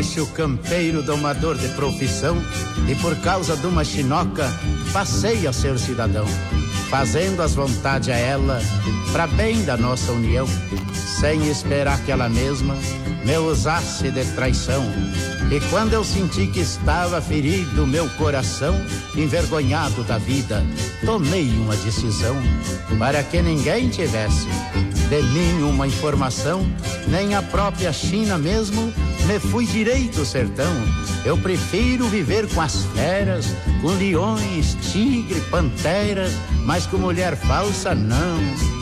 O campeiro domador de profissão, e por causa de uma chinoca passei a ser cidadão, fazendo as vontades a ela pra bem da nossa união, sem esperar que ela mesma me usasse de traição. E quando eu senti que estava ferido meu coração, envergonhado da vida, tomei uma decisão para que ninguém tivesse de mim uma informação, nem a própria China mesmo. Me fui direito ao sertão. Eu prefiro viver com as feras, com leões, tigre, panteras, mas com mulher falsa não.